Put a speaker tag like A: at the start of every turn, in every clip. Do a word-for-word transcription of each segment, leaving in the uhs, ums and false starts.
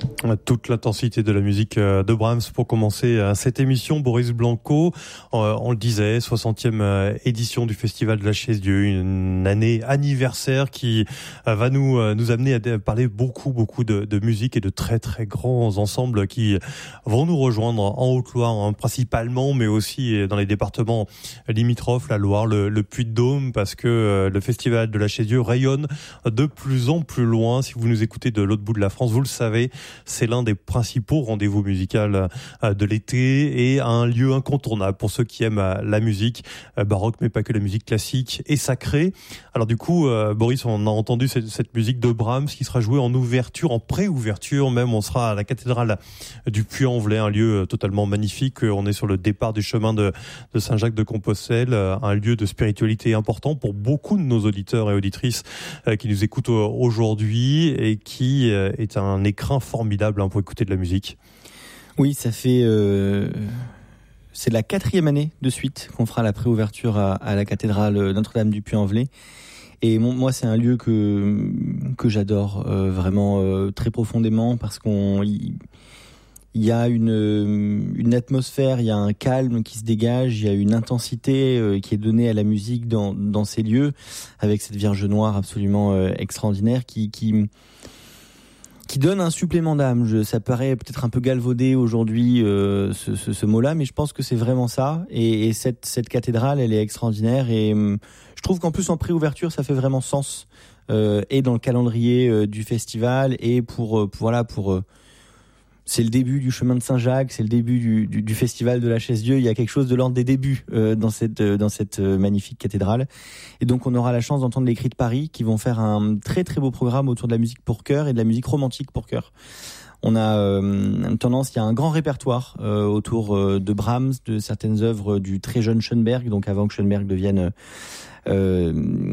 A: Toute l'intensité de la musique de Brahms pour commencer cette émission. Boris Blanco, on le disait, soixantième édition du Festival de la Chaise-Dieu, une année anniversaire qui va nous nous amener à parler beaucoup beaucoup de, de musique et de très très grands ensembles qui vont nous rejoindre en Haute-Loire, hein, principalement, mais aussi dans les départements limitrophes, la Loire, le, le Puy-de-Dôme, parce que le Festival de la Chaise-Dieu rayonne de plus en plus loin. Si vous nous écoutez de l'autre bout de la France, vous le savez, c'est l'un des principaux rendez-vous musicaux de l'été et un lieu incontournable pour ceux qui aiment la musique baroque, mais pas que la musique classique et sacrée. Alors du coup, Boris, on a entendu cette, cette musique de Brahms qui sera jouée en ouverture, en pré-ouverture même. On sera à la cathédrale du Puy-en-Velay, un lieu totalement magnifique. On est sur le départ du chemin de, de Saint-Jacques-de-Compostelle, un lieu de spiritualité important pour beaucoup de nos auditeurs et auditrices qui nous écoutent aujourd'hui et qui est un écrin formidable pour écouter de la musique.
B: Oui, ça fait euh, c'est la quatrième année de suite qu'on fera la préouverture à, à la cathédrale Notre-Dame du Puy-en-Velay. Et mon, moi, c'est un lieu que que j'adore euh, vraiment euh, très profondément parce qu'on il, il y a une une atmosphère, il y a un calme qui se dégage, il y a une intensité euh, qui est donnée à la musique dans dans ces lieux avec cette Vierge Noire absolument euh, extraordinaire qui qui qui donne un supplément d'âme. Je, ça paraît peut-être un peu galvaudé aujourd'hui euh, ce, ce, ce mot-là, mais je pense que c'est vraiment ça. Et, et cette, cette cathédrale, elle est extraordinaire. Et hum, je trouve qu'en plus en préouverture, ça fait vraiment sens. Euh, et dans le calendrier euh, du festival, et pour, euh, pour voilà pour euh, c'est le début du chemin de Saint-Jacques, c'est le début du, du, du festival de la Chaise-Dieu. Il y a quelque chose de l'ordre des débuts euh, dans cette euh, dans cette euh, magnifique cathédrale. Et donc on aura la chance d'entendre les Cris de Paris qui vont faire un très très beau programme autour de la musique pour chœur et de la musique romantique pour chœur. On a euh, tendance, il y a un grand répertoire euh, autour euh, de Brahms, de certaines œuvres du très jeune Schoenberg, donc avant que Schoenberg devienne euh,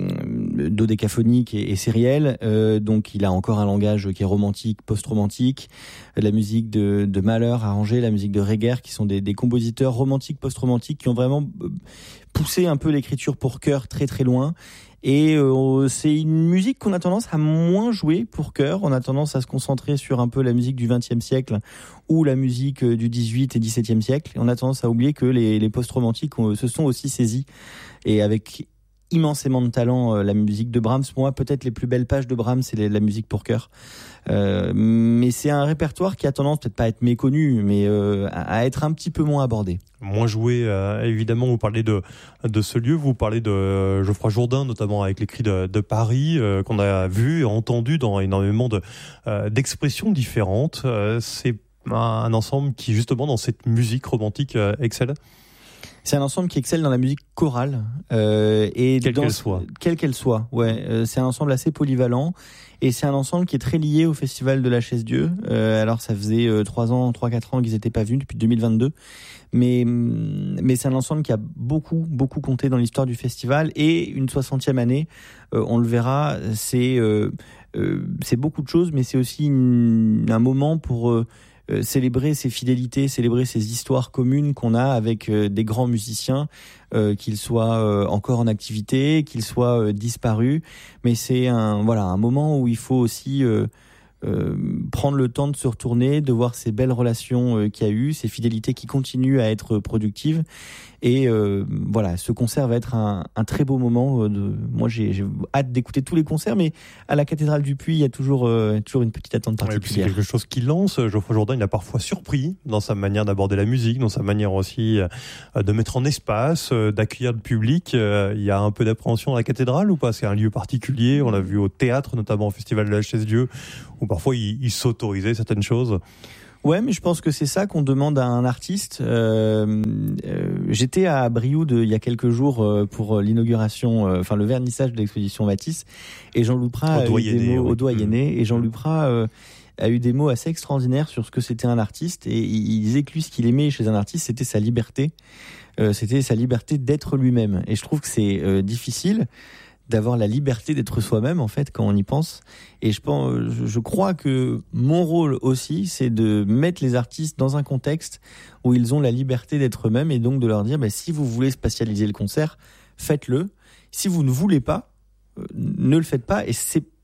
B: dodécaphonique et, et sériel. Euh, donc il a encore un langage qui est romantique, post-romantique. La musique de, de Mahler arrangée, la musique de Reger, qui sont des, des compositeurs romantiques, post-romantiques, qui ont vraiment poussé un peu l'écriture pour chœur très très loin. Et euh, c'est une musique qu'on a tendance à moins jouer pour chœur. On a tendance à se concentrer sur un peu la musique du vingtième siècle ou la musique du dix-huitième et dix-septième siècle. Et on a tendance à oublier que les, les post-romantiques on, se sont aussi saisis. Et avec immensément de talent, euh, la musique de Brahms. Pour moi, peut-être les plus belles pages de Brahms, c'est les, la musique pour chœur. Euh, mais c'est un répertoire qui a tendance peut-être pas à être méconnu, mais euh, à, à être un petit peu moins abordé.
A: Moins joué, euh, évidemment. Vous parlez de de ce lieu, vous parlez de euh, Geoffroy Jourdain, notamment avec les Cris de, de Paris, euh, qu'on a vu et entendu dans énormément de euh, d'expressions différentes. Euh, c'est un, un ensemble qui, justement, dans cette musique romantique, euh, excelle.
B: C'est un ensemble qui excelle dans la musique chorale euh, et
A: quelle
B: dans,
A: qu'elle soit.
B: Quelle qu'elle soit, ouais. Euh, c'est un ensemble assez polyvalent et c'est un ensemble qui est très lié au Festival de la Chaise-Dieu. Euh, alors ça faisait euh, trois ans, trois quatre ans qu'ils n'étaient pas venus depuis deux mille vingt-deux, mais mais c'est un ensemble qui a beaucoup beaucoup compté dans l'histoire du festival et une soixantième année. Euh, on le verra, c'est euh, euh, c'est beaucoup de choses, mais c'est aussi une, un moment pour euh, Euh, célébrer ces fidélités, célébrer ces histoires communes qu'on a avec euh, des grands musiciens, euh, qu'ils soient euh, encore en activité, qu'ils soient euh, disparus. Mais c'est un voilà un moment où il faut aussi euh, euh, prendre le temps de se retourner, de voir ces belles relations euh, qu'il y a eu, ces fidélités qui continuent à être productives. Et euh, voilà, ce concert va être un, un très beau moment. De, moi, j'ai, j'ai hâte d'écouter tous les concerts, mais à la cathédrale du Puy, il y a toujours, euh, toujours une petite attente particulière.
A: C'est quelque chose qui lance. Geoffroy Jourdain, il a parfois surpris dans sa manière d'aborder la musique, dans sa manière aussi de mettre en espace, d'accueillir le public. Il y a un peu d'appréhension à la cathédrale ou pas? C'est un lieu particulier. On l'a vu au théâtre, notamment au Festival de la Chaise-Dieu, où parfois il, il s'autorisait certaines choses.
B: Ouais, mais je pense que c'est ça qu'on demande à un artiste. Euh, euh, j'étais à Brioude il y a quelques jours euh, pour l'inauguration, euh, enfin le vernissage de l'exposition Matisse, et Jean Louprat a eu des mots,
A: oui.
B: au doyenné, et Jean Louprat euh, a eu des mots assez extraordinaires sur ce que c'était un artiste, et il disait que lui, ce qu'il aimait chez un artiste, c'était sa liberté, euh, c'était sa liberté d'être lui-même. Et je trouve que c'est euh, difficile d'avoir la liberté d'être soi-même, en fait, quand on y pense. Et je pense, je crois que mon rôle aussi, c'est de mettre les artistes dans un contexte où ils ont la liberté d'être eux-mêmes, et donc de leur dire, bah, si vous voulez spatialiser le concert, faites-le. Si vous ne voulez pas, euh, ne le faites pas. Et c'est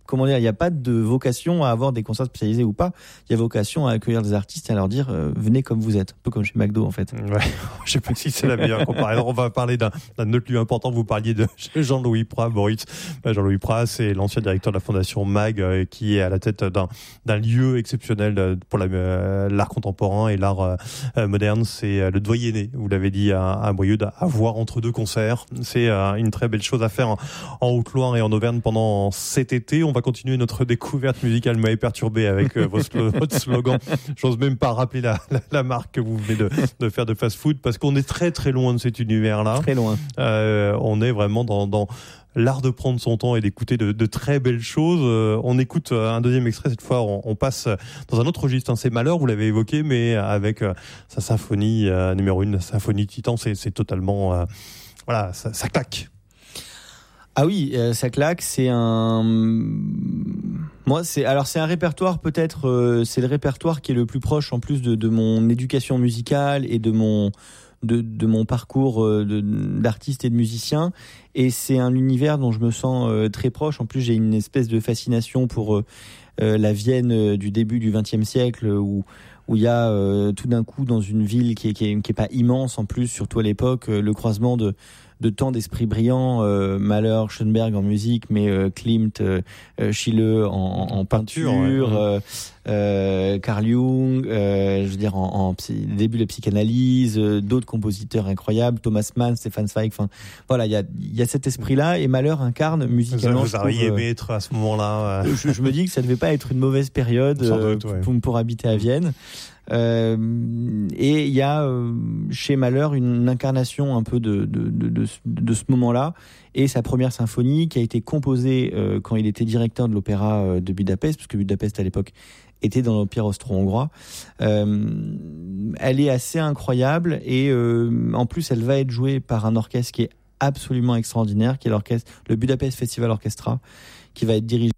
B: comment dire, il n'y a pas de vocation à avoir des concerts spécialisés ou pas. Il y a vocation à accueillir des artistes et à leur dire euh, venez comme vous êtes, un peu comme chez McDo en fait.
A: Ouais, je sais pas si c'est la meilleure comparaison. On va parler d'un, d'un autre lieu important. Vous parliez de Jean-Louis Prat, Boris. Jean-Louis Prat, c'est l'ancien directeur de la fondation MAG, euh, qui est à la tête d'un, d'un lieu exceptionnel pour la, euh, l'art contemporain et l'art euh, moderne. C'est euh, le Doyenné, vous l'avez dit à, à Brieude, à voir entre deux concerts. C'est euh, une très belle chose à faire en, en Haute-Loire et en Auvergne pendant cet été. On va continuer notre découverte musicale. Vous m'avez perturbé avec euh, votre slogan. J'ose même pas rappeler la, la, la marque que vous venez de, de faire de fast-food, parce qu'on est très très loin de cet univers-là.
B: Très loin.
A: Euh, on est vraiment dans, dans l'art de prendre son temps et d'écouter de, de très belles choses. Euh, on écoute un deuxième extrait. Cette fois, on, on passe dans un autre registre. Hein. C'est Malheur, vous l'avez évoqué, mais avec euh, sa symphonie euh, numéro une, symphonie Titan, c'est, c'est totalement, euh, voilà, ça, ça claque.
B: Ah oui, euh, ça claque. C'est un, moi, c'est alors c'est un répertoire peut-être. Euh, c'est le répertoire qui est le plus proche en plus de, de mon éducation musicale et de mon de, de mon parcours euh, de, d'artiste et de musicien. Et c'est un univers dont je me sens euh, très proche. En plus, j'ai une espèce de fascination pour euh, euh, la Vienne euh, du début du vingtième siècle, où où il y a euh, tout d'un coup dans une ville qui est, qui est qui est pas immense en plus, surtout à l'époque, euh, le croisement de de tant d'esprits brillants, euh, Mahler, Schoenberg en musique, mais euh, Klimt, euh, Schiele en, en peinture, peinture ouais. euh, euh, Carl Jung, euh, je veux dire en, en psy, début de la psychanalyse, euh, d'autres compositeurs incroyables, Thomas Mann, Stefan Zweig, enfin voilà, il y a il y a cet esprit-là et Mahler incarne musicalement.
A: Vous auriez aimé être à ce moment-là.
B: Euh, je, je me dis que ça devait pas être une mauvaise période euh, doute, ouais. pour, pour habiter à Vienne. Euh, et il y a euh, chez Mahler une incarnation un peu de, de, de, de, de ce moment-là, et sa première symphonie qui a été composée euh, quand il était directeur de l'opéra euh, de Budapest, parce que Budapest à l'époque était dans l'Empire austro-hongrois. Euh, elle est assez incroyable, et euh, en plus elle va être jouée par un orchestre qui est absolument extraordinaire, qui est l'orchestre, le Budapest Festival Orchestra, qui va être dirigé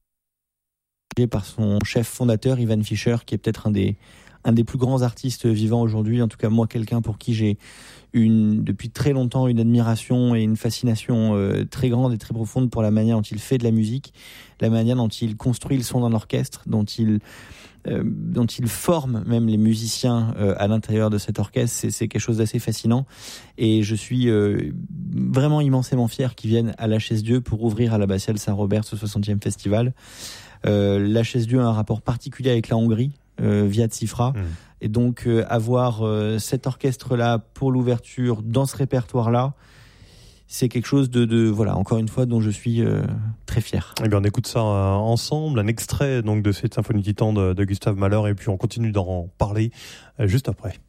B: par son chef fondateur Ivan Fischer, qui est peut-être un des un des plus grands artistes vivants aujourd'hui, en tout cas moi, quelqu'un pour qui j'ai une, depuis très longtemps une admiration et une fascination euh, très grande et très profonde pour la manière dont il fait de la musique, la manière dont il construit le son d'un orchestre, dont il, euh, dont il forme même les musiciens euh, à l'intérieur de cet orchestre. C'est, c'est quelque chose d'assez fascinant, et je suis euh, vraiment immensément fier qu'ils viennent à La Chaise-Dieu pour ouvrir à l'Abbatiale Saint-Robert ce soixantième festival. Euh, La Chaise-Dieu a un rapport particulier avec la Hongrie, Euh, via Tsifra, mmh. et donc euh, avoir euh, cet orchestre-là pour l'ouverture dans ce répertoire-là, c'est quelque chose de, de voilà, encore une fois, dont je suis euh, très fier.
A: Eh bien, on écoute ça euh, ensemble, un extrait donc de cette symphonie Titan de, de Gustav Mahler, et puis on continue d'en parler euh, juste après.